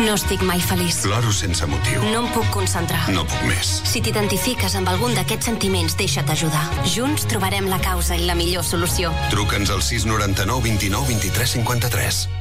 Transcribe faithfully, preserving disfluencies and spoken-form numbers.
No estic mai feliç. Ploro sense motiu. No em puc concentrar. No puc més. Si t'identifiques amb algun d'aquests sentiments, deixa't ajudar. Junts trobarem la causa i la millor solució. Truca'ns al sis noranta-nou vint-i-nou vint-i-tres cinquanta-tres.